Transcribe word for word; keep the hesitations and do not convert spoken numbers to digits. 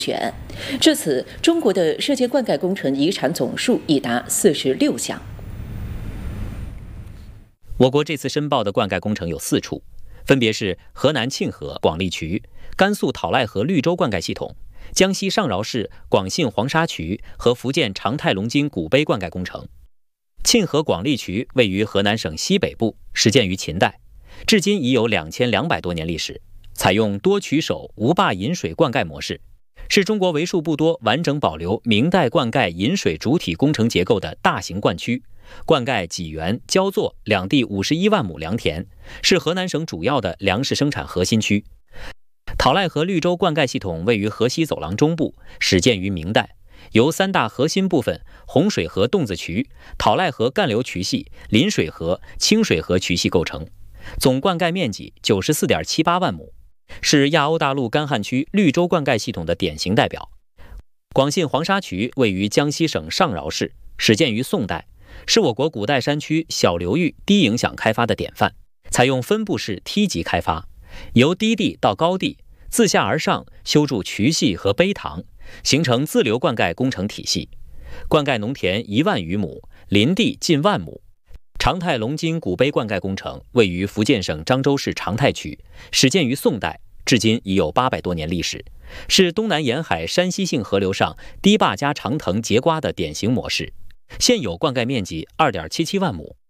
权。至此，中国的涉界灌溉工程遗产总数已达四十六项。 我国这次申报的灌溉工程有四处，分别是河南沁河广利渠、甘肃讨赖河绿洲灌溉系统、江西上饶市广信黄沙渠和福建长泰龙津古碑灌溉工程。沁河广利渠位于河南省西北部，始建于秦代，至今已有两千两百多年历史，采用多渠手无坝引水灌溉模式，是中国为数不多完整保留明代灌溉引水主体工程结构的大型灌区。灌溉济源、焦作两地五十一万亩良田，是河南省主要的粮食生产核心区。讨赖河绿洲灌溉系统位于河西走廊中部，始建于明代，由三大核心部分洪水河洞子渠、讨赖河干流渠系、临水河、清水河渠系构成，总灌溉面积 九十四点七八万亩，是亚欧大陆干旱区绿洲灌溉系统的典型代表。广信黄沙渠位于江西省上饶市，始建于宋代，是我国古代山区小流域低影响开发的典范，采用分布式梯级开发，由低地到高地，自下而上修筑渠系和碑塘，形成自流灌溉工程体系，灌溉农田一万余亩，林地近万亩。长泰龙津古碑灌溉工程位于福建省漳州市长泰区，始建于宋代，至今已有八百多年历史，是东南沿海山西性河流上堤坝加长藤截瓜的典型模式。现有灌溉面积 二点七七万亩，